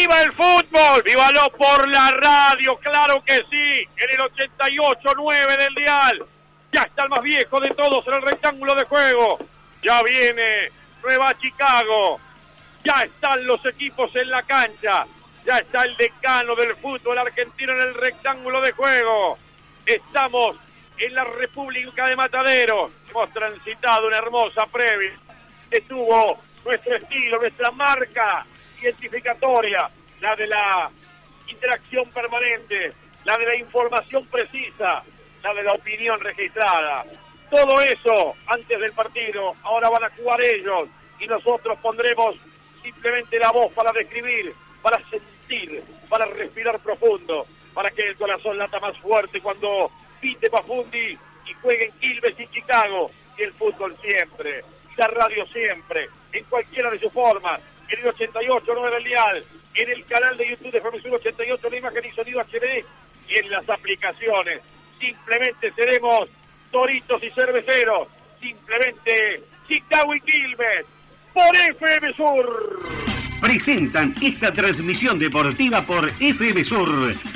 ¡Viva el fútbol! ¡Vívalo por la radio! ¡Claro que sí! En el 88.9 del dial. Ya está el más viejo de todos en el rectángulo de juego. Ya viene Nueva Chicago. Ya están los equipos en la cancha. Ya está el decano del fútbol argentino en el rectángulo de juego. Estamos en la República de Mataderos. Hemos transitado una hermosa previa. Estuvo nuestro estilo, nuestra marca identificatoria, la de la interacción permanente, la de la información precisa, la de la opinión registrada. Todo eso antes del partido. Ahora van a jugar ellos y nosotros pondremos simplemente la voz para describir, para sentir, para respirar profundo, para que el corazón lata más fuerte cuando pite Pafundi y jueguen Quilmes y Chicago. Y el fútbol siempre, y la radio siempre, en cualquiera de sus formas, en el 88.9 del dial, en el canal de YouTube de FM 88, la imagen y sonido HD, y en las aplicaciones. Simplemente seremos toritos y cerveceros, simplemente Chicago y Quilmes, por FM Sur. Presentan esta transmisión deportiva por FM Sur,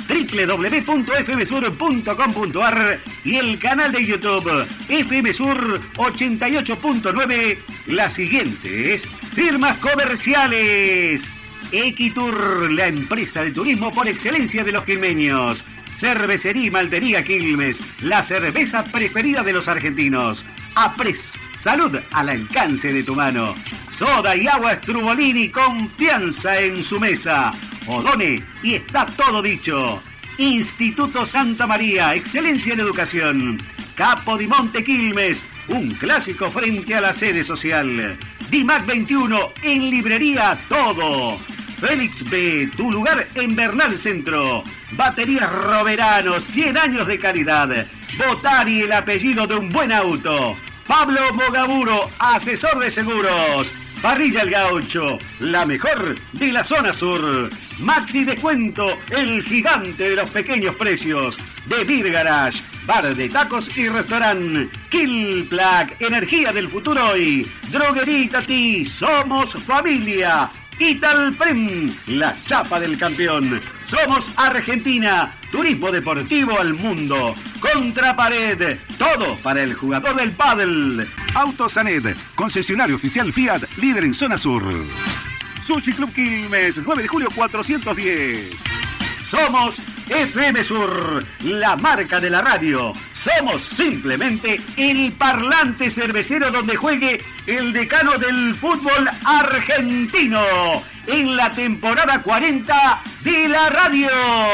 www.fmsur.com.ar y el canal de YouTube FM Sur 88.9. Las siguientes firmas comerciales: Equitur, la empresa de turismo por excelencia de los quilmeños. Cervecería y Maltería Quilmes, la cerveza preferida de los argentinos. Apres, salud al alcance de tu mano. Soda y agua Strubolini, confianza en su mesa. Odone, y está todo dicho. Instituto Santa María, excelencia en educación. Capo di Monte Quilmes, un clásico frente a la sede social. Dimac 21, en librería todo. Félix B, tu lugar en Bernal Centro. Baterías Roverano, 100 años de calidad. Botari, el apellido de un buen auto. Pablo Mogaburo, asesor de seguros. Parrilla El Gaucho, la mejor de la zona sur. Maxi Descuento, el gigante de los pequeños precios. De Beer Garage, bar de tacos y restaurante. Kill Plaque, energía del futuro hoy. Droguería Tati, somos familia. Italprem, la chapa del campeón. Somos Argentina, turismo deportivo al mundo. Contrapared, todo para el jugador del pádel. Autosanet, concesionario oficial Fiat, líder en zona sur. Sushi Club Quilmes, 9 de julio 410. Somos FM Sur, la marca de la radio. Somos simplemente el parlante cervecero donde juegue el decano del fútbol argentino en la temporada 40 de la radio.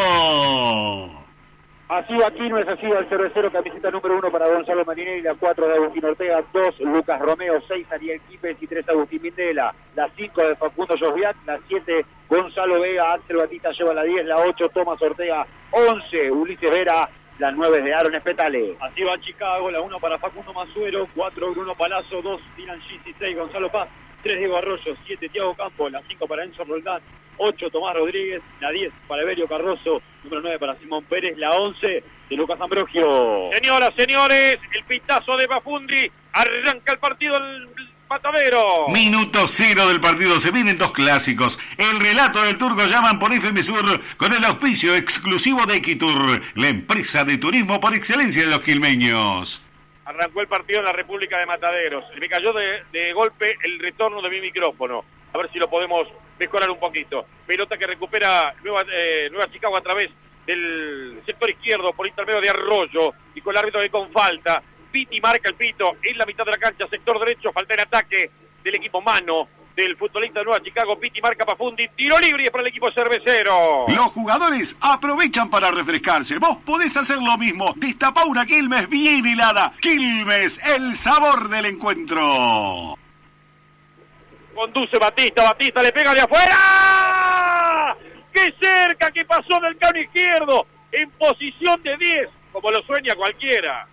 Así va Quilmes, así va el cervecero, camiseta número 1 para Gonzalo Marinelli, la 4 de Agustín Ortega, 2 Lucas Romeo, 6 Ariel Quipes y 3 Agustín Mindela, la 5 de Facundo Josviat, la 7 Gonzalo Vega, Axel Batista lleva la 10, la 8 Tomás Ortega, 11 Ulises Vera, la 9 de Aaron Espetale. Así va Chicago, la 1 para Facundo Masuero, 4 Bruno Palazzo, 2 Dylan Gisi, 6 Gonzalo Paz, 3 Diego Arroyo, 7 Tiago Campo, la 5 para Enzo Roldán, 8 Tomás Rodríguez, la 10 para Evelio Carrozo, número 9 para Simón Pérez, la 11 de Lucas Ambrogio. Señoras, señores, el pitazo de Pafundi, arranca el partido del Matadero. Minuto 0 del partido, se vienen dos clásicos. El relato del Turco llaman por FM Sur con el auspicio exclusivo de Equitur, la empresa de turismo por excelencia de los quilmeños. Arrancó el partido en la República de Mataderos. Me cayó de golpe el retorno de mi micrófono. A ver si lo podemos mejorar un poquito. Pelota que recupera Nueva Chicago a través del sector izquierdo por intermedio de Arroyo y con el árbitro que con falta. Piti marca el pito en la mitad de la cancha, sector derecho, falta en ataque del equipo mano del futbolista de Nueva Chicago. Piti marca Pafundi, tiro libre y es para el equipo cervecero. Los jugadores aprovechan para refrescarse. Vos podés hacer lo mismo. Destapá una Quilmes bien helada. Quilmes, el sabor del encuentro. Conduce Batista le pega de afuera. ¡Qué cerca que pasó del cano izquierdo! En posición de 10, como lo sueña cualquiera.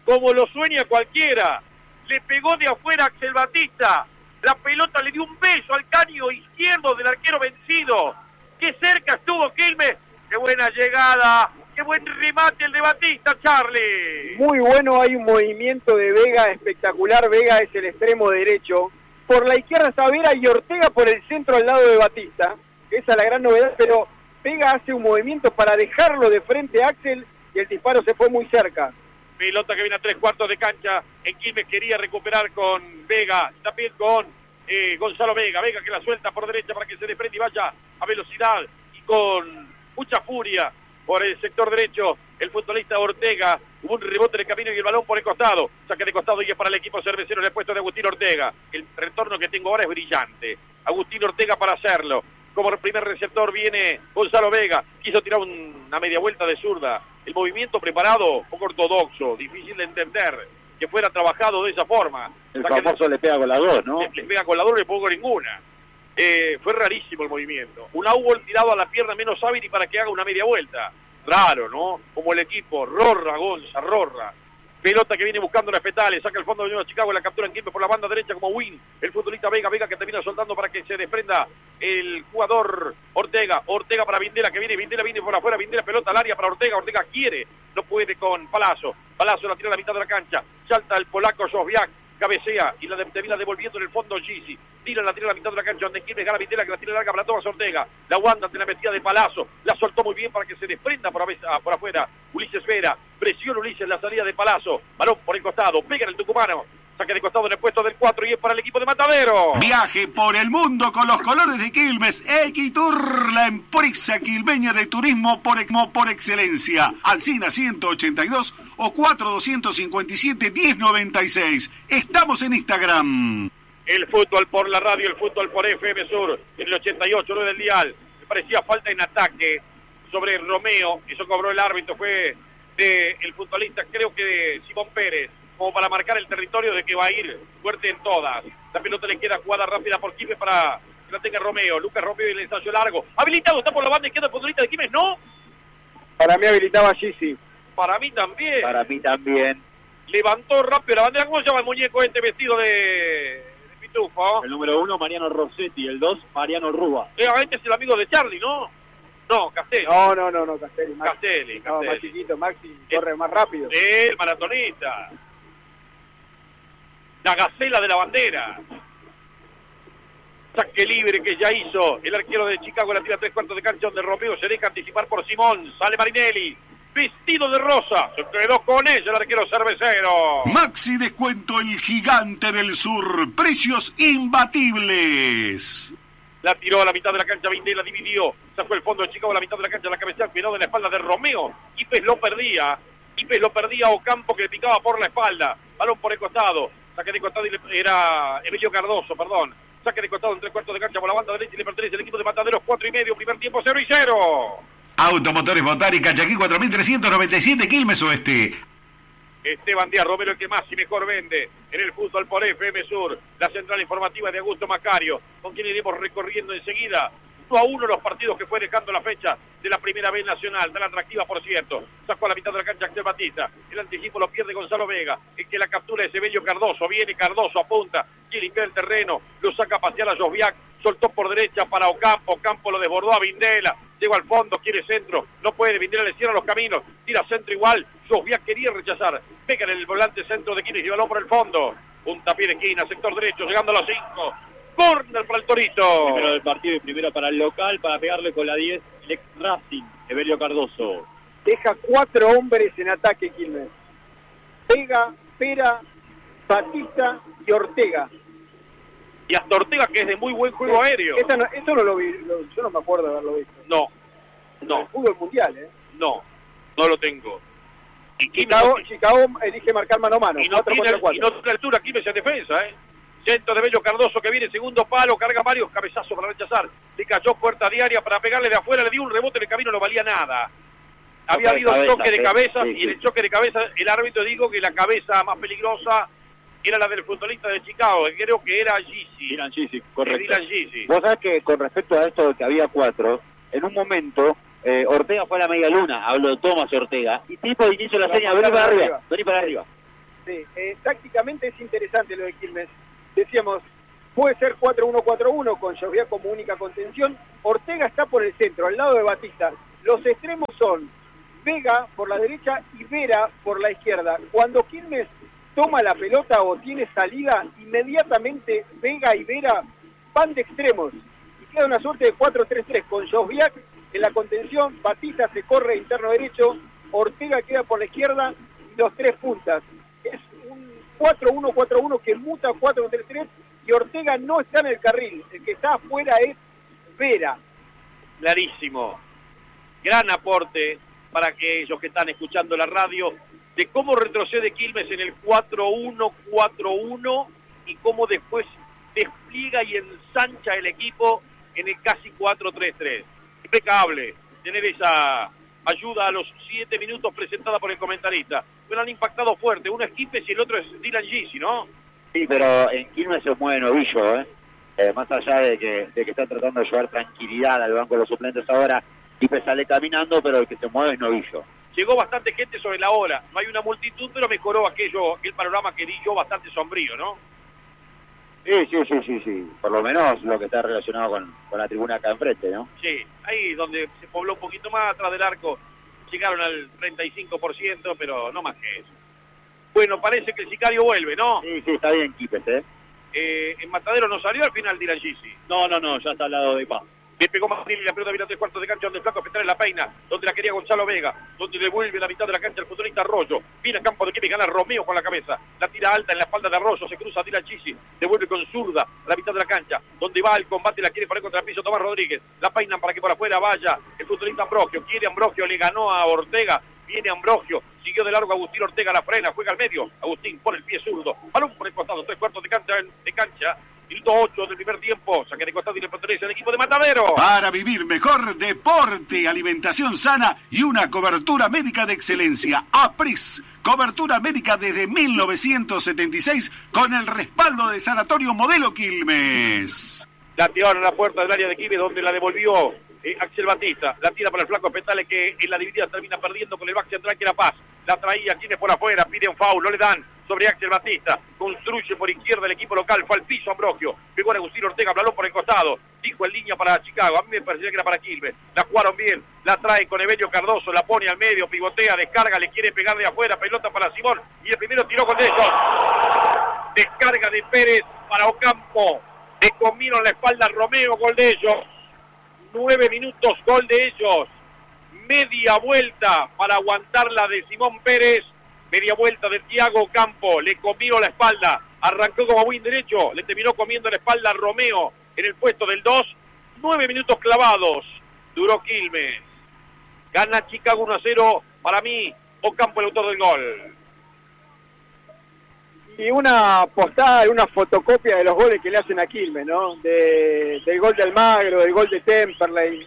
Le pegó de afuera Axel Batista. La pelota le dio un beso al caño izquierdo del arquero vencido. ¡Qué cerca estuvo Quilmes! ¡Qué buena llegada! ¡Qué buen remate el de Batista, Charlie! Muy bueno, hay un movimiento de Vega espectacular. Vega es el extremo derecho. Por la izquierda está Vera y Ortega por el centro al lado de Batista, Esa es la gran novedad, pero Vega hace un movimiento para dejarlo de frente a Axel y el disparo se fue muy cerca. Pelota que viene a 3/4 de cancha. En Quilmes quería recuperar con Vega, también con Gonzalo Vega. Vega que la suelta por derecha para que se desprende y vaya a velocidad y con mucha furia por el sector derecho. El futbolista Ortega, hubo un rebote en el camino y el balón por el costado. Saque de costado y es para el equipo cervecero en el puesto de Agustín Ortega. El retorno que tengo ahora es brillante. Agustín Ortega para hacerlo. Como primer receptor viene Gonzalo Vega. Quiso tirar una media vuelta de zurda. El movimiento preparado, poco ortodoxo, difícil de entender que fuera trabajado de esa forma. El famoso le pega con las dos, ¿no? Le pega con la dos, no le pongo ninguna. Fue rarísimo el movimiento. Un outball tirado a la pierna menos hábil y para que haga una media vuelta. Raro, ¿no? Como el equipo. Rorra, Gonza, Rorra. Pelota que viene buscando las petales, saca el fondo de Nueva Chicago, la captura en Quilmes por la banda derecha como win. El futbolista Vega que termina soltando para que se desprenda el jugador Ortega. Ortega para Vindela que viene, Vindela viene por afuera, Vindela pelota al área para Ortega. Ortega quiere, no puede con Palazzo. Palazzo la tira a la mitad de la cancha, salta el polaco Josviak, cabecea y la termina devolviendo en el fondo Gisi. Tira a la mitad de la cancha donde Quilmes gana Vindela que la tira larga para Tomás Ortega. La aguanta ante la metida de Palazzo, la soltó muy bien para que se desprenda por afuera. Ulises Vera, presiona Ulises la salida de Palazzo, balón por el costado, pega en el tucumano, saque de costado en el puesto del 4 y es para el equipo de Matadero. Viaje por el mundo con los colores de Quilmes. Equitur, la empresa quilmeña de turismo por excelencia. Alsina 182 o 4257-1096. Estamos en Instagram. El fútbol por la radio, el fútbol por FM Sur, en el 88, 9 del dial. Me parecía falta en ataque sobre Romeo, eso cobró el árbitro, fue el futbolista, creo que de Simón Pérez, como para marcar el territorio de que va a ir fuerte en todas. La pelota le queda jugada rápida por Quilmes para que la tenga Romeo. Lucas Romeo y el ensayo largo. Habilitado, está por la banda izquierda el futbolista de Quilmes, ¿no? Para mí habilitaba a Gisi. Para mí también. Para mí también. Levantó rápido la bandera. ¿Cómo se llama el muñeco este vestido de pitufo? El número 1, Mariano Rossetti. El 2, Mariano Rúa. Este es el amigo de Charlie, ¿no? No, Castelli. No, Castelli. Castelli. No, más chiquito, Maxi corre más rápido. El maratonista. La gacela de la bandera. Saque libre que ya hizo el arquero de Chicago, la tira 3/4 de cancha donde Romeo se deja anticipar por Simón. Sale Marinelli, vestido de rosa, se quedó con ella el arquero cervecero. Maxi Descuento, el gigante del sur. Precios imbatibles. La tiró a la mitad de la cancha, Vindela dividió, sacó el fondo de Chicago a la mitad de la cancha, la cabeza cuidado de la espalda de Romeo. Ipes lo perdía Ocampo que le picaba por la espalda. Balón por el costado, saque de costado y era Emilio Cardoso, perdón. Saque de costado en 3/4 de cancha por la banda derecha y le pertenece el equipo de Mataderos, 4:30, primer tiempo 0-0. Automotores Botánica, Chaquí 4397, Quilmes Oeste. Esteban Díaz Romero, el que más y mejor vende en el fútbol por FM Sur, la central informativa de Augusto Macario, con quien iremos recorriendo enseguida 1-1 los partidos que fue dejando la fecha de la Primera B Nacional, tan atractiva por cierto. Sacó a la mitad de la cancha Axel Batista, el anticipo lo pierde Gonzalo Vega, el que la captura es Evelio Cardoso, viene Cardoso, apunta, quiere limpiar el terreno, lo saca a pasear a Josviak, soltó por derecha para Ocampo lo desbordó a Vindela, llegó al fondo, quiere centro, no puede, Vindela le cierra los caminos, tira centro igual, Josviak quería rechazar, pega en el volante centro de Quilmes y balón por el fondo, un tapié de esquina, sector derecho, llegando a los 5, córner para el Torito. Primero del partido y primero para el local, para pegarle con la 10, el ex Racing, Evelio Cardoso. Deja 4 hombres en ataque Quilmes. Vega, Pera, Batista y Ortega. Y hasta Ortega, que es de muy buen juego aéreo. Esto no lo vi, yo no me acuerdo de haberlo visto. No. El fútbol mundial, No lo tengo. Y Chicago elige marcar mano a mano. Y no tiene altura Quilmes en defensa, Centro de Bello Cardoso que viene, segundo palo, carga Mario, cabezazo para rechazar. Le cayó puerta diaria para pegarle de afuera, le dio un rebote en el camino, no valía nada. Había habido choque de cabeza y en el choque de cabeza el árbitro dijo que la cabeza más peligrosa era la del futbolista de Chicago, que creo que era Gisi. Dylan Gisi, correcto. Dylan Gisi. Vos sabés que con respecto a esto de que había 4, en un momento Ortega fue a la media luna, habló Tomás Ortega, y tipo hizo la seña, vení para arriba. Sí, tácticamente es interesante lo de Quilmes. Decíamos, puede ser 4-1-4-1 con Josviak como única contención. Ortega está por el centro, al lado de Batista. Los extremos son Vega por la derecha y Vera por la izquierda. Cuando Quilmes toma la pelota o tiene salida, inmediatamente Vega y Vera van de extremos. Y queda una suerte de 4-3-3 con Josviak en la contención, Batista se corre interno derecho, Ortega queda por la izquierda y los tres puntas. Es un 4-1-4-1 que muta a 4-3-3 y Ortega no está en el carril, el que está afuera es Vera. Clarísimo. Gran aporte para aquellos que están escuchando la radio de cómo retrocede Quilmes en el 4-1-4-1 y cómo después despliega y ensancha el equipo en el casi 4-3-3. Impecable tener esa ayuda a los 7 minutos presentada por el comentarista. Pero han impactado fuerte, uno es Quilmes y el otro es Dylan Gisi, ¿no? Sí, pero en Quilmes se mueve Novillo, más allá de que están tratando de llevar tranquilidad al banco de los suplentes ahora, Quilmes sale caminando, pero el que se mueve es Novillo. Llegó bastante gente sobre la hora, no hay una multitud, pero mejoró aquel panorama que di yo bastante sombrío, ¿no? Sí, por lo menos lo que está relacionado con la tribuna acá enfrente, ¿no? Sí, ahí donde se pobló un poquito más atrás del arco, llegaron al 35%, pero no más que eso. Bueno, parece que el sicario vuelve, ¿no? Sí, está bien Quilmes, En Matadero no salió al final Dylan Gisi. No, ya está al lado de Paz. Le pegó Martín y la pelota vino a 3/4 de cancha donde el flaco Petrel la peina, donde la quería Gonzalo Vega, donde le vuelve a la mitad de la cancha el futbolista Arroyo. Viene a campo de Quilmes, gana Romeo con la cabeza. La tira alta en la espalda de Arroyo, se cruza Dylan Gisi, devuelve con zurda a la mitad de la cancha, donde va el combate, la quiere poner contra el piso Tomás Rodríguez. La peinan para que por afuera vaya el futbolista Ambrogio. Quiere Ambrogio, le ganó a Ortega. Viene Ambrogio, siguió de largo Agustín Ortega, la frena, juega al medio. Agustín por el pie zurdo, balón por el costado, 3/4 de cancha. Minuto 8 del primer tiempo, saque de costado y le pertenece al equipo de Matadero. Para vivir mejor, deporte, alimentación sana y una cobertura médica de excelencia. APRIS, cobertura médica desde 1976 con el respaldo de Sanatorio Modelo Quilmes. La tiraron a la puerta del área de Quilmes donde la devolvió Axel Batista. La tira para el flaco Petale que en la dividida termina perdiendo con el back central que era Paz. La traía Quilmes por afuera, pide un foul, no le dan sobre Axel Batista. Construye por izquierda el equipo local, fue al piso Ambrogio. Pegó a Agustín Ortega, balón por el costado. Dijo en línea para Chicago, a mí me parecía que era para Quilmes. La jugaron bien, la trae con Evelio Cardoso, la pone al medio, pivotea, descarga, le quiere pegar de afuera, pelota para Simón. Y el primero tiró con ellos. Descarga de Pérez para Ocampo. Le comieron la espalda a Romeo, gol de ellos. 9 minutos, gol de ellos. Media vuelta para aguantarla de Simón Pérez. Media vuelta de Thiago Ocampo. Le comió la espalda. Arrancó como win derecho. Le terminó comiendo la espalda a Romeo en el puesto del 2. 9 minutos clavados. Duró Quilmes. Gana Chicago 1-0. Para mí, Ocampo el autor del gol. Y una postada, una fotocopia de los goles que le hacen a Quilmes, ¿no? Del gol de Almagro, del gol de Temperley,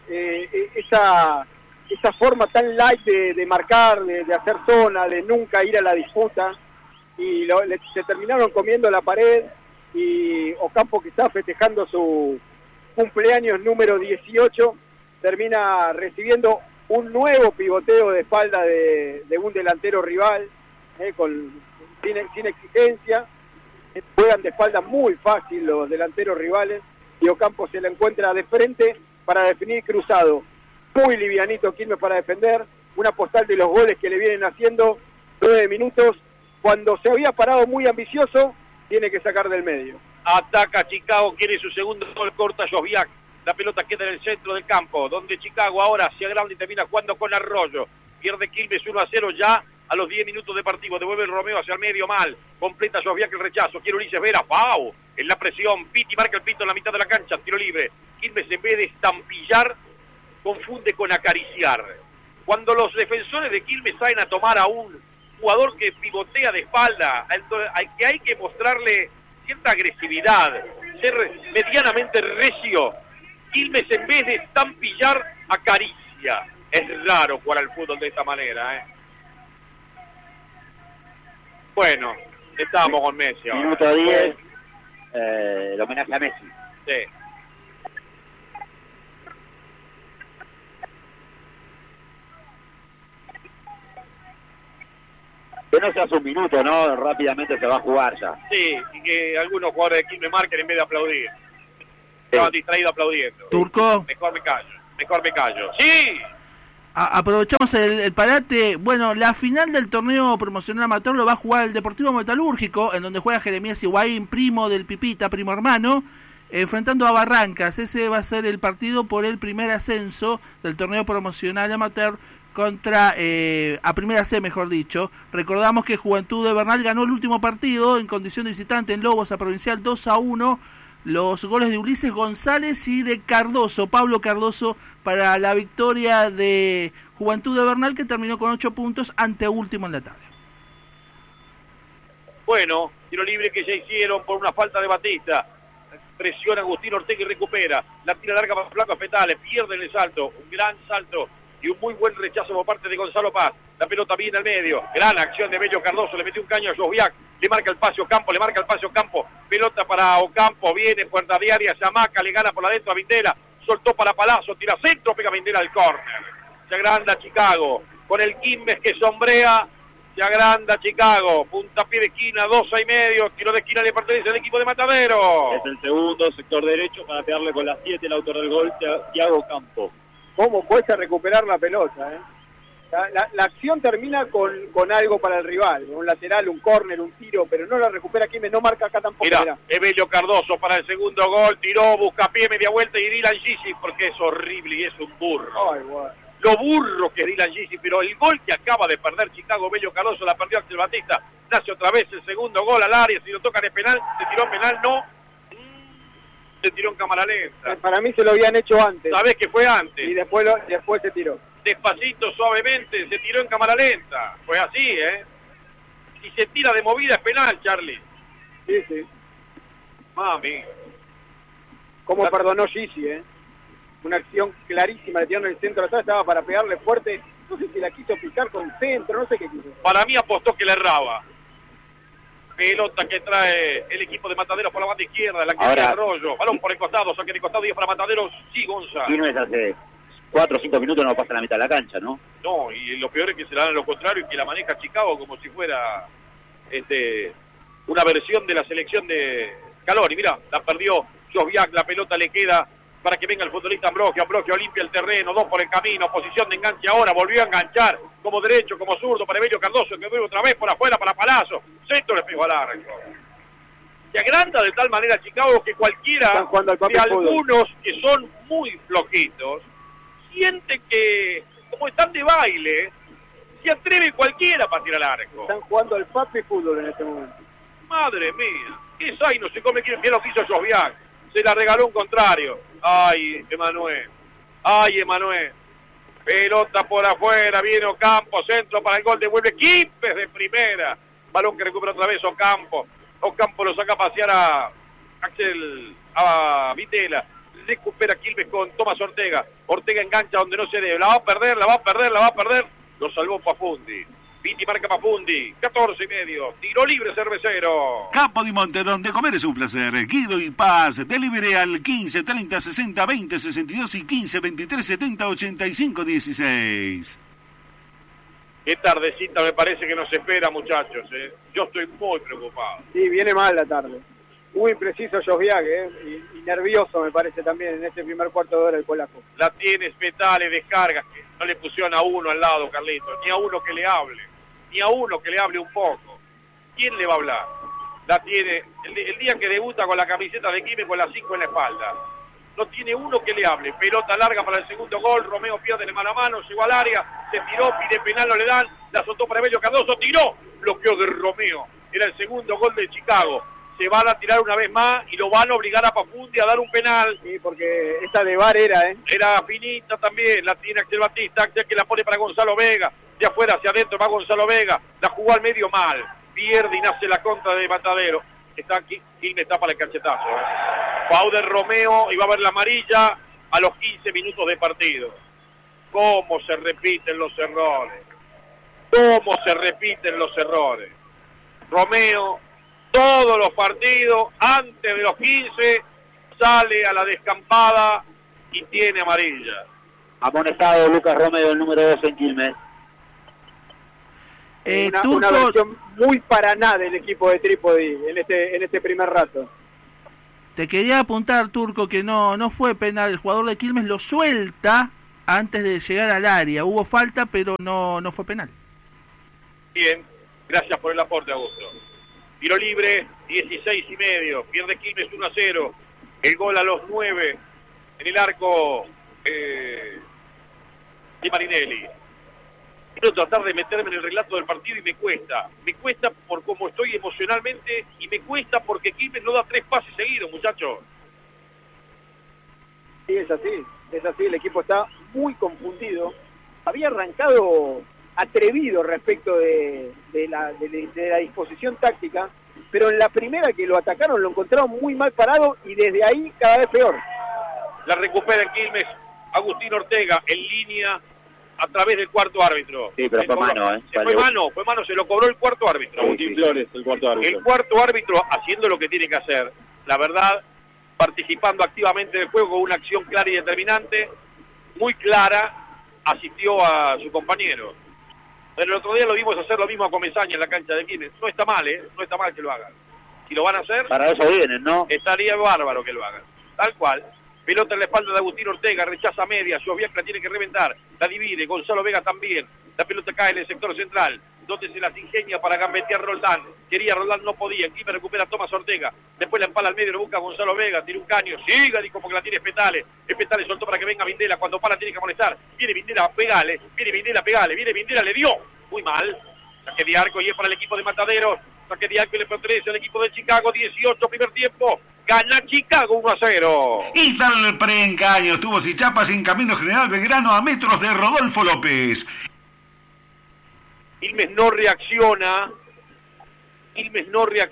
esa forma tan light de marcar, de hacer zona, de nunca ir a la disputa, y se terminaron comiendo la pared, y Ocampo, que está festejando su cumpleaños número 18, termina recibiendo un nuevo pivoteo de espalda de un delantero rival, sin exigencia. Juegan de espalda muy fácil los delanteros rivales y Ocampo se la encuentra de frente para definir cruzado. Muy livianito Quilmes para defender, una postal de los goles que le vienen haciendo. 9 minutos, cuando se había parado muy ambicioso, tiene que sacar del medio. Ataca Chicago, quiere su segundo gol, corta Josviak. La pelota queda en el centro del campo, donde Chicago ahora se agranda y termina jugando con Arroyo. Pierde Quilmes 1-0 ya a los 10 minutos de partido. Devuelve el Romeo hacia el medio mal. Completa Josviak el rechazo. Quiere Ulises Vera. ¡Pau! En la presión. Piti marca el pito en la mitad de la cancha. Tiro libre. Quilmes en vez de estampillar, confunde con acariciar. Cuando los defensores de Quilmes salen a tomar a un jugador que pivotea de espalda, al que hay que mostrarle cierta agresividad, ser medianamente recio, Quilmes en vez de estampillar, acaricia. Es raro jugar al fútbol de esta manera, Bueno, estábamos con Messi ahora. Minuto 10, el homenaje a Messi. Sí. Que no se hace un minuto, ¿no? Rápidamente se va a jugar ya. Sí, y que algunos jugadores de Quilmes marquen en vez de aplaudir. Estaban distraídos aplaudiendo. Turco. Mejor me callo. ¡Sí! Aprovechamos el parate. Bueno, la final del torneo promocional amateur lo va a jugar el Deportivo Metalúrgico, en donde juega Jeremías Higuaín, primo del Pipita, primo hermano. enfrentando a Barrancas. Ese va a ser el partido por el primer ascenso del torneo promocional amateur contra a Primera C, mejor dicho. Recordamos que Juventud de Bernal ganó el último partido en condición de visitante en Lobos a Provincial 2-1. Los goles de Ulises González y de Cardoso, Pablo Cardoso, para la victoria de Juventud de Bernal, que terminó con 8 puntos, anteúltimo en la tabla. Bueno, tiro libre que ya hicieron por una falta de Batista. Presiona Agustín Ortega y recupera. La tira larga para Flaco Fetales, pierden el salto, un gran salto y un muy buen rechazo por parte de Gonzalo Paz. La pelota viene al medio, gran acción de Bello Cardoso, le metió un caño a Josviac, le marca el pase Ocampo, pelota para Ocampo, viene puerta diaria, Yamaca, le gana por la dentro a Vindela, soltó para Palazzo, tira centro, pega Vindela al córner. Se agranda Chicago, con el Quilmes que sombrea, se agranda Chicago, puntapié de esquina, 2-6-medio, tiro de esquina le pertenece al equipo de Matadero. Es el segundo, sector derecho, para pegarle con las 7 el autor del gol, Thiago Campo. ¿Cómo cuesta recuperar la pelota? La acción termina con algo para el rival, un lateral, un córner, un tiro, pero no la recupera Quilmes, no marca acá tampoco. Mira, Evelio Cardoso para el segundo gol, tiró, busca pie, media vuelta y Dylan Gisi, porque es horrible y es un burro. Ay, bueno. Lo burro que es Dylan Gisi, pero el gol que acaba de perder Chicago, Bello Cardoso, la perdió Axel Batista, nace otra vez el segundo gol al área, si lo tocan es penal, se tiró penal, no, se tiró en cámara lenta. Para mí se lo habían hecho antes. ¿Sabés que fue antes? Y después se tiró. Despacito, suavemente, se tiró en cámara lenta, fue así, Si se tira de movida es penal, Charlie. Sí. Mami. ¿Cómo perdonó Gisi, Una acción clarísima, le tiraron el centro atrás, estaba para pegarle fuerte, no sé si la quiso picar con centro, no sé qué quiso. Para mí apostó que le erraba. Pelota que trae el equipo de Mataderos por la banda izquierda, la que tiene Arroyo, balón por el costado, saque de costado y es para Mataderos, sí, Gonza. Quilmes hace 4 o 5 minutos no pasa la mitad de la cancha, ¿no? No, y lo peor es que se la dan a lo contrario y que la maneja Chicago como si fuera una versión de la selección de Calori. Mirá, la perdió Josviac, la pelota le queda para que venga el futbolista Ambrogio limpia el terreno, 2 por el camino, posición de enganche ahora, volvió a enganchar como derecho, como zurdo para Evelio Cardoso, que vuelve otra vez por afuera para Palazzo, centro le pegó al arco. Se agranda de tal manera Chicago que cualquiera de algunos que son muy flojitos, siente que, como están de baile, se atreve cualquiera para tirar al arco. Están jugando al papi fútbol en este momento. Madre mía, ¿qué es ahí? No se come quién lo quiso Josviac. Se la regaló un contrario. Ay, Emanuel. Pelota por afuera, viene Ocampo, centro para el gol, devuelve Quilmes de primera. Balón que recupera otra vez Ocampo. Ocampo lo saca a pasear a Vitela. Recupera Quilmes con Tomás Ortega. Ortega engancha donde no se debe. La va a perder. Lo salvó Pafundi. Viti marca Pafundi, 14-5, tiro libre Cervecero. Campo di Monte, donde comer es un placer. Guido y Paz, delivery al 15 30 60 20 62 y 15 23 70 85 16. Qué tardecita me parece que nos espera, muchachos. Yo estoy muy preocupado. Sí, viene mal la tarde. Muy impreciso Josviac, y nervioso me parece también en este primer cuarto de hora el polaco. La tiene Spetale, descarga. No le pusieron a uno al lado, Carlitos, ni a uno que le hable un poco. ¿Quién le va a hablar? La tiene el día que debuta con la camiseta de Quilmes con las 5 en la espalda. No tiene uno que le hable. Pelota larga para el segundo gol. Romeo pierde de mano a mano, llegó al área, se tiró, pide penal, no le dan. La soltó para Evelio Cardoso, tiró, bloqueó de Romeo. Era el segundo gol de Chicago. Se van a tirar una vez más y lo van a obligar a Pafundi a dar un penal. Sí, porque esta de VAR era, Era finita también, la tiene Axel Batista, Axel que la pone para Gonzalo Vega. De afuera hacia adentro va Gonzalo Vega, la jugó al medio mal. Pierde y nace la contra de Matadero. Está aquí, Quilmes está para el cachetazo. Pau de Romeo y va a ver la amarilla a los 15 minutos de partido. ¿Cómo se repiten los errores? Romeo, todos los partidos, antes de los 15, sale a la descampada y tiene amarilla. Amonestado Lucas Romeo, el número 2 en Quilmes. Una versión muy paraná del equipo de Trípodi en este primer rato. Te quería apuntar, Turco, que no fue penal. El jugador de Quilmes lo suelta antes de llegar al área. Hubo falta, pero no fue penal. Bien, gracias por el aporte, Augusto. Tiro libre, 16-5, pierde Quilmes 1-0. El gol a los 9 en el arco de Marinelli. Quiero tratar de meterme en el relato del partido y me cuesta por cómo estoy emocionalmente y me cuesta porque Quilmes no da 3 pases seguidos, muchachos. Sí, es así, el equipo está muy confundido. Había arrancado atrevido respecto de la disposición táctica, pero en la primera que lo atacaron lo encontraron muy mal parado y desde ahí cada vez peor. La recupera en Quilmes Agustín Ortega en línea a través del cuarto árbitro. Sí, pero fue mano, Fue mano, se lo cobró el cuarto árbitro. Agustín Flores, el cuarto árbitro. El cuarto árbitro haciendo lo que tiene que hacer. La verdad, participando activamente del juego con una acción clara y determinante, muy clara, asistió a su compañero. Pero el otro día lo vimos hacer lo mismo a Comesaña en la cancha de Quilmes. No está mal, no está mal que lo hagan. Si lo van a hacer, para eso vienen, ¿no? Estaría bárbaro que lo hagan. Tal cual. Pelota en la espalda de Agustín Ortega, rechaza media, Josviak la tiene que reventar, la divide, Gonzalo Vega también. La pelota cae en el sector central, donde se las ingenia para gambetear Roldán. Quería Roldán, no podía. Quilmes recupera a Tomás Ortega. Después la empala al medio, lo busca Gonzalo Vega, tira un caño. Siga, dijo, porque la tiene Espetale. Espetale soltó para que venga Vindela. Cuando para tiene que molestar. Viene Vindela, pegale. Viene Vindela, le dio. Muy mal. Saque de arco y es para el equipo de Mataderos. Saque de arco y le pertenece al equipo de Chicago. 18, primer tiempo. Gana Chicago 1-0. Y tal preengaño estuvo Sichapas en camino General Belgrano a metros de Rodolfo López. Quilmes no reacciona. Quilmes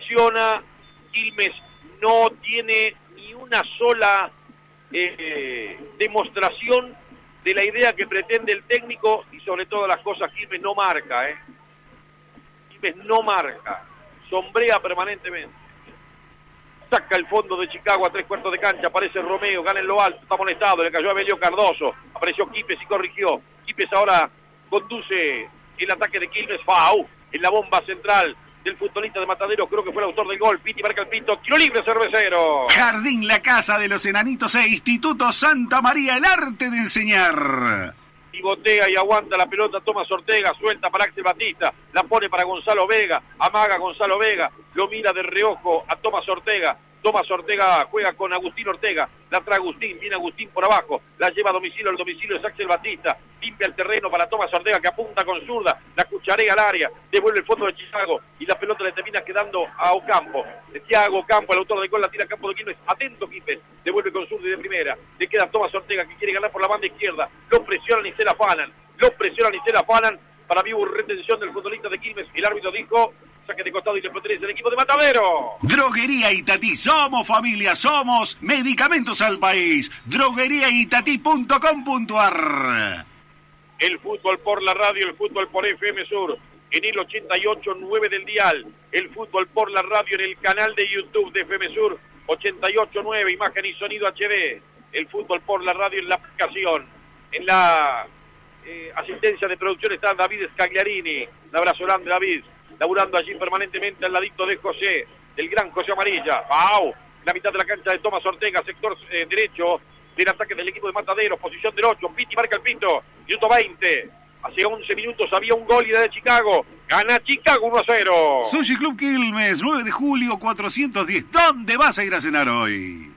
no tiene ni una sola demostración de la idea que pretende el técnico y sobre todas las cosas Quilmes no marca. Quilmes no marca. Sombrea permanentemente. Saca el fondo de Chicago a 3/4 de cancha, aparece Romeo, gana en lo alto, está molestado, le cayó a Belio Cardoso, apareció Quipes y corrigió. Quipes ahora conduce el ataque de Quilmes, Fau, en la bomba central del futbolista de Mataderos, creo que fue el autor del gol, Piti marca el pito, tiro libre Cervecero. Jardín La Casa de los Enanitos e Instituto Santa María, el arte de enseñar. Pivotea y aguanta la pelota Tomás Ortega, suelta para Axel Batista, la pone para Gonzalo Vega, amaga Gonzalo Vega, lo mira de reojo a Tomás Ortega. Tomás Ortega juega con Agustín Ortega, la trae Agustín, viene Agustín por abajo, la lleva a domicilio, el domicilio es Axel Batista, limpia el terreno para Tomás Ortega que apunta con zurda, la cucharea al área, devuelve el fondo de Chicago y la pelota le termina quedando a Ocampo. Thiago Ocampo, el autor del gol, la tira a campo de Quilmes, atento Quilmes, devuelve con zurda y de primera, le queda Tomás Ortega que quiere ganar por la banda izquierda, lo presionan y se la afanan, para mí hubo retención del futbolista de Quilmes, el árbitro dijo saque de costado y le pertenece al equipo de Matadero. Droguería Itatí, somos familia, somos medicamentos al país. drogueriaitatí.com.ar. El fútbol por la radio, el fútbol por FM Sur, en el 88.9 del dial. El fútbol por la radio en el canal de YouTube de FM Sur, 88.9, imagen y sonido HD. El fútbol por la radio en la aplicación. En la asistencia de producción está David Scagliarini. Un abrazo grande, David. Laburando allí permanentemente al ladito de José, del gran José Amarilla. ¡Wow! La mitad de la cancha de Tomás Ortega, sector derecho del ataque del equipo de Mataderos, posición del 8. Piti marca el pito, minuto 20. Hace 11 minutos había un gol y de Chicago. Gana Chicago 1-0. Sushi Club Quilmes, 9 de julio 410. ¿Dónde vas a ir a cenar hoy?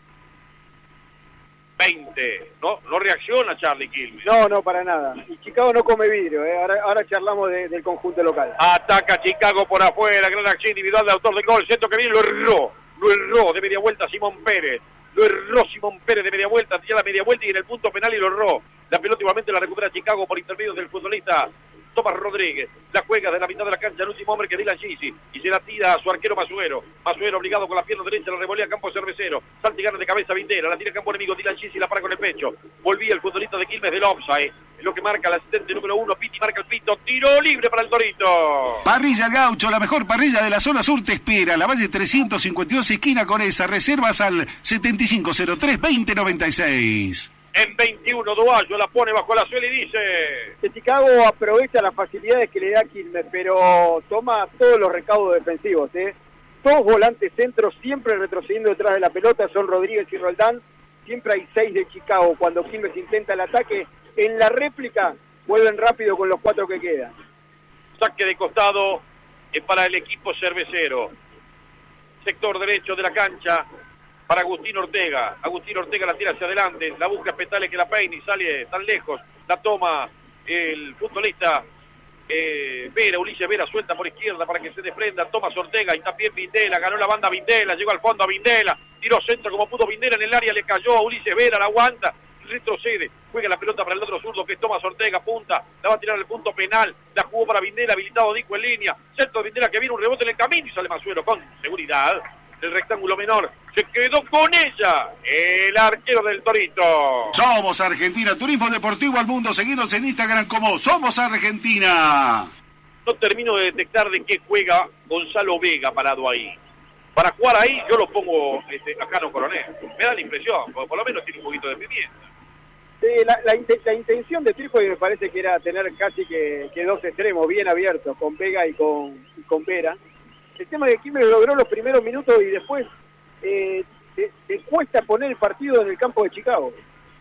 20. No reacciona Charlie Quilmes. No, para nada. Y Chicago no come vidrio, ahora charlamos del conjunto local. Ataca Chicago por afuera, gran acción individual del autor del gol. Siento que viene, lo erró de media vuelta Simón Pérez. Lo erró Simón Pérez de media vuelta, tenía la media vuelta y en el punto penal y lo erró. La pelota igualmente la recupera Chicago por intermedio del futbolista Tomás Rodríguez. La juega de la mitad de la cancha el último hombre que Dylan Gisi y se la tira a su arquero Masuero. Masuero obligado con la pierna derecha, la revolea a campo Cervecero. Salta y gana de cabeza Vindera, la tira a campo enemigo Dylan Gisi y la para con el pecho. Volvía el futbolista de Quilmes del offside. Es lo que marca el asistente número 1, Piti marca el pito, tiro libre para el Torito. Parrilla El Gaucho, la mejor parrilla de la zona sur te espera. La Valle 352, esquina con esa. Reservas al 7503-2096. En 21, Duallo la pone bajo la suela y dice... Que Chicago aprovecha las facilidades que le da Quilmes, pero toma todos los recaudos defensivos. Dos volantes centros siempre retrocediendo detrás de la pelota, son Rodríguez y Roldán. Siempre hay 6 de Chicago. Cuando Quilmes intenta el ataque, en la réplica vuelven rápido con los 4 que quedan. Saque de costado para el equipo cervecero. Sector derecho de la cancha. para Agustín Ortega. Agustín Ortega la tira hacia adelante, la busca Petale que la peine y sale tan lejos. La toma el futbolista Vera, Ulises Vera suelta por izquierda para que se desprenda. Tomás Ortega y también Vindela, ganó la banda Vindela, llegó al fondo a Vindela, tiró centro como pudo Vindela en el área, le cayó a Ulises Vera, la aguanta, retrocede, juega la pelota para el otro zurdo que es Tomás Ortega, punta, la va a tirar al punto penal, la jugó para Vindela, habilitado Dico en línea, centro de Vindela que viene un rebote en el camino y sale Masuero con seguridad. El rectángulo menor se quedó con ella el arquero del Torito. Somos Argentina, Turismo Deportivo al Mundo. Seguinos en Instagram como Somos Argentina. No termino de detectar de qué juega Gonzalo Vega parado ahí. Para jugar ahí yo lo pongo a Cano Coronel. Me da la impresión, por lo menos tiene un poquito de pimienta. La intención de Trípoli me parece que era tener casi que dos extremos bien abiertos, con Vega y con Vera. El tema de que Quilmes logró los primeros minutos y después te cuesta poner el partido en el campo de Chicago.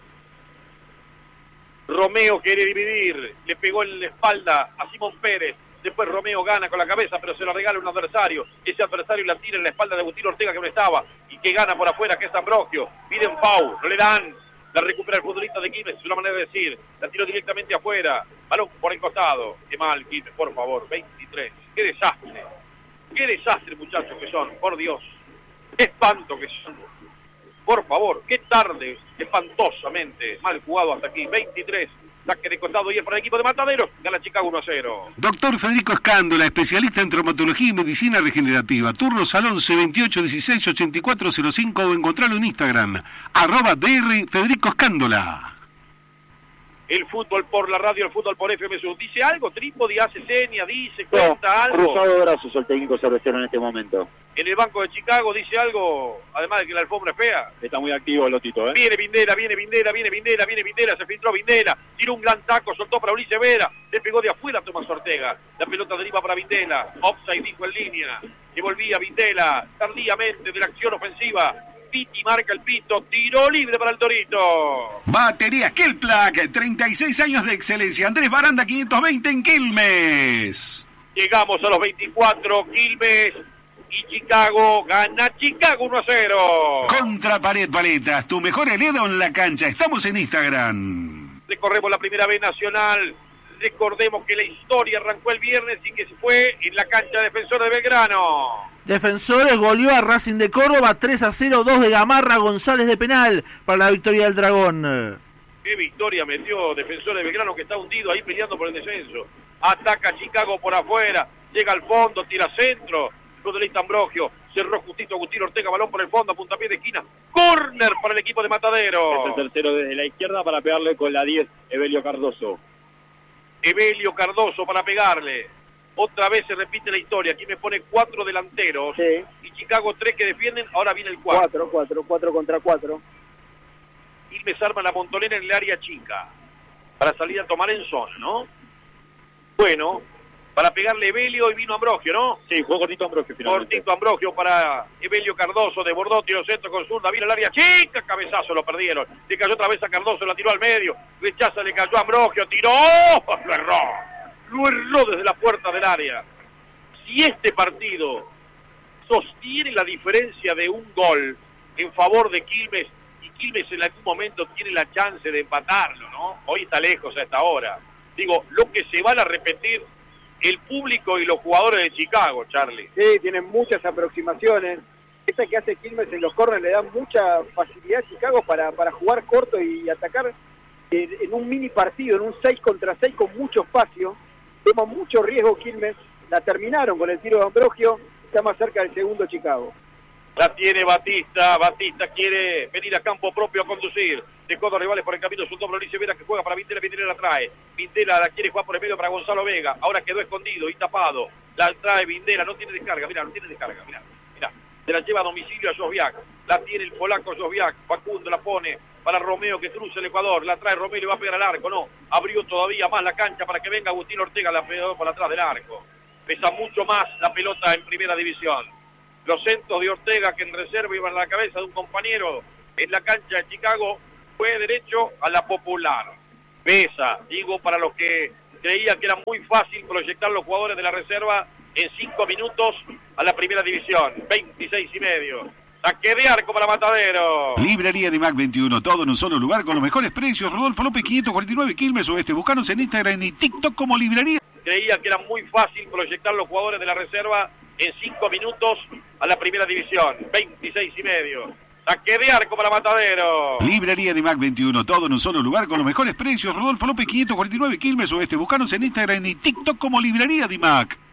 Romeo quiere dividir, le pegó en la espalda a Simón Pérez. Después Romeo gana con la cabeza, pero se la regala un adversario. Ese adversario la tira en la espalda de Agustín Ortega, que no estaba, y que gana por afuera, que es Ambrogio. Piden FAU, no le dan. La recupera el futbolista de Quilmes, es una manera de decir. La tiró directamente afuera. Balón por el costado. Qué mal, Quilmes, por favor. 23. Qué desastre. Qué desastre, muchachos, que son. Por Dios. Qué espanto que son. Por favor, qué tarde, espantosamente mal jugado hasta aquí. 23. Saque de costado y es para el equipo de Mataderos. Gana Chicago 1-0. Doctor Federico Escándola, especialista en traumatología y medicina regenerativa. Turno Salón C2816-8405 o encontrarlo en Instagram. @DR Federico Escándola. El fútbol por la radio, el fútbol por FM Sur. ¿Dice algo? Trípodi hace seña, dice, cuenta algo. Cruzado de brazos el técnico cervecero en este momento. En el banco de Chicago dice algo, además de que la alfombra es fea. Está muy activo Lotito, ¿eh? Viene Vindela, se filtró Vindela, tiró un gran taco, soltó para Ulises Vera, le pegó de afuera a Tomás Ortega. La pelota deriva para Vindela, offside dijo en línea, que volvía Vindela tardíamente de la acción ofensiva. Piti marca el pito, tiro libre para el Torito. Baterías Kelplac, 36 años de excelencia. Andrés Baranda 520 en Quilmes. Llegamos a los 24, Quilmes y Chicago, gana Chicago 1-0. Contra Pared Paletas, tu mejor heredero en la cancha. Estamos en Instagram. Recorremos la primera B nacional. Recordemos que la historia arrancó el viernes y que se fue en la cancha Defensor de Belgrano. Defensores goleó a Racing de Córdoba 3-0, 2 de Gamarra, González de penal para la victoria del Dragón. Qué victoria metió Defensor de Belgrano, que está hundido ahí peleando por el descenso. Ataca Chicago por afuera, llega al fondo, tira centro. El futbolista Ambrogio cerró justito Agustín Ortega, balón por el fondo, puntapié de esquina. Córner para el equipo de Matadero. Es el tercero desde la izquierda para pegarle con la 10, Evelio Cardoso. Evelio Cardoso para pegarle. Otra vez se repite la historia. Aquí me pone 4 delanteros. Sí. Y Chicago 3 que defienden. Ahora viene el 4. 4 contra 4. Quilmes arma la montonera en el área chica. Para salir a tomar en zona, ¿no? Bueno, para pegarle Evelio y vino Ambrogio, ¿no? Sí, jugó cortito Ambrogio finalmente. Cortito Ambrogio para Evelio Cardoso, desbordó, tiro centro con zurda, vino al área chica, cabezazo, lo perdieron. Le cayó otra vez a Cardoso, la tiró al medio. Rechaza, le cayó a Ambrogio, tiró, lo erró desde la puerta del área. Si este partido sostiene la diferencia de un gol en favor de Quilmes, y Quilmes en algún momento tiene la chance de empatarlo, ¿no? Hoy está lejos a esta hora. Digo, lo que se van a repetir el público y los jugadores de Chicago, Charlie. Sí, tienen muchas aproximaciones. Esa que hace Quilmes en los corners le da mucha facilidad a Chicago para jugar corto y atacar en un mini partido, en un 6 contra 6 con mucho espacio. Toma mucho riesgo Quilmes, la terminaron con el tiro de Ambrogio, está más cerca del segundo Chicago. La tiene Batista quiere venir a campo propio a conducir. Dejó dos rivales por el camino, su doble Ulises Vera que juega para Vindela, Vindela la trae. Vindela la quiere jugar por el medio para Gonzalo Vega, ahora quedó escondido y tapado. La trae Vindela, no tiene descarga, mirá, no tiene descarga, mirá. Se la lleva a domicilio a Josviak, la tiene el polaco Josviak, Facundo la pone para Romeo que cruza el Ecuador, la trae Romeo y le va a pegar al arco, no, abrió todavía más la cancha para que venga Agustín Ortega, la pegó por atrás del arco. Pesa mucho más la pelota en primera división. Los centros de Ortega que en reserva iban a la cabeza de un compañero en la cancha de Chicago fue derecho a la popular. Pesa, digo, para los que creían que era muy fácil proyectar los jugadores de la reserva en 5 minutos a la primera división. 26 y medio. Saque de arco para Matadero. Librería Dimac 21, todo en un solo lugar con los mejores precios. Rodolfo López 549, Quilmes Oeste. Búscanos en Instagram y TikTok como Librería. Creía que era muy fácil proyectar los jugadores de la reserva en 5 minutos a la primera división. 26,5. Saque de arco para Matadero. Librería Dimac 21, todo en un solo lugar con los mejores precios. Rodolfo López 549, Quilmes Oeste. Búscanos en Instagram y TikTok como Librería Dimac.